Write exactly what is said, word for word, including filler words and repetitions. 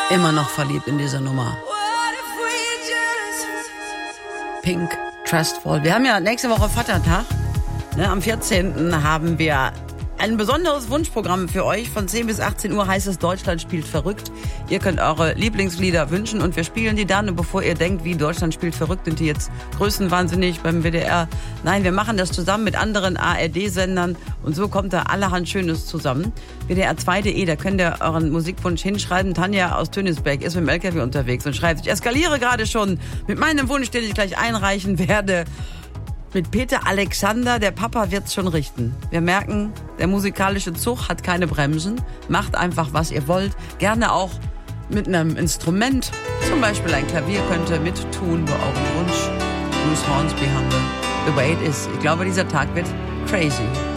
Immer noch verliebt in diese Nummer. Pink, Trustful. Wir haben ja nächste Woche Vatertag. Ne, am vierzehnten haben wir ein besonderes Wunschprogramm für euch. Von zehn bis achtzehn Uhr heißt es Deutschland spielt verrückt. Ihr könnt eure Lieblingslieder wünschen und wir spielen die dann. Und bevor ihr denkt, wie Deutschland spielt verrückt, sind die jetzt größenwahnsinnig beim W D R. Nein, wir machen das zusammen mit anderen A R D-Sendern und so kommt da allerhand Schönes zusammen. W D R zwei punkt de, da könnt ihr euren Musikwunsch hinschreiben. Tanja aus Tönisbeck ist mit dem L K W unterwegs und schreibt, ich eskaliere gerade schon mit meinem Wunsch, den ich gleich einreichen werde. Mit Peter Alexander, der Papa wird's schon richten. Wir merken, der musikalische Zug hat keine Bremsen. Macht einfach, was ihr wollt. Gerne auch mit einem Instrument. Zum Beispiel ein Klavier könnt ihr mittun bei eurem Wunsch. Bruce Hornsby haben wir. The way it is. Ich glaube, dieser Tag wird crazy.